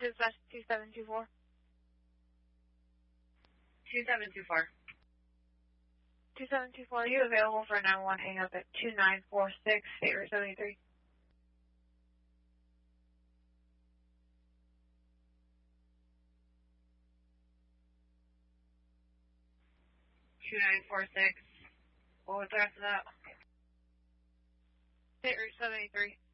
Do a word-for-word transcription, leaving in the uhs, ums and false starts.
Dispatch two seven two four. two seven two four. two seven two four, are you available for a nine one one hang up at two nine four six, State Route seventy-three? two nine four six. What was the rest of that? State Route seventy-three.